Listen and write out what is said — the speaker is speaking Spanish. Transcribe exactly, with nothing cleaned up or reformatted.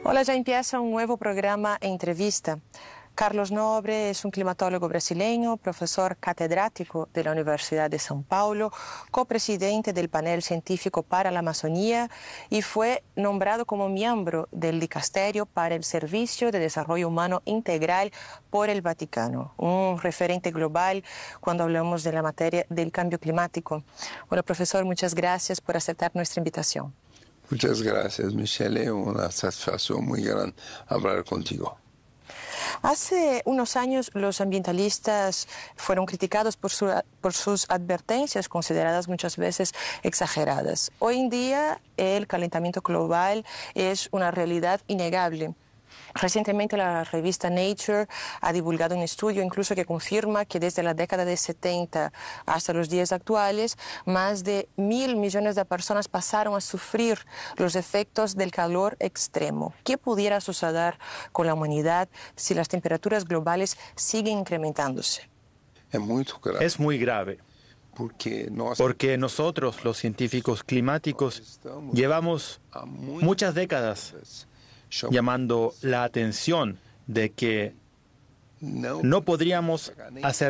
Hola, ya empieza un nuevo programa Entrevista. Carlos Nobre es un climatólogo brasileño, profesor catedrático de la Universidad de São Paulo, copresidente del panel científico para la Amazonía y fue nombrado como miembro del Dicasterio para el Servicio de Desarrollo Humano Integral por el Vaticano, un referente global cuando hablamos de la materia del cambio climático. Bueno, profesor, muchas gracias por aceptar nuestra invitación. Muchas gracias, Michelle. Una satisfacción muy grande hablar contigo. Hace unos años los ambientalistas fueron criticados por, su, por sus advertencias, consideradas muchas veces exageradas. Hoy en día el calentamiento global es una realidad innegable. Recientemente la revista Nature ha divulgado un estudio incluso que confirma que desde la década de setenta hasta los días actuales, más de mil millones de personas pasaron a sufrir los efectos del calor extremo. ¿Qué pudiera suceder con la humanidad si las temperaturas globales siguen incrementándose? Es muy grave. Es muy grave. Porque, nos... Porque nosotros, los científicos climáticos, llevamos muchas décadas llamando la atención de que no podríamos hacer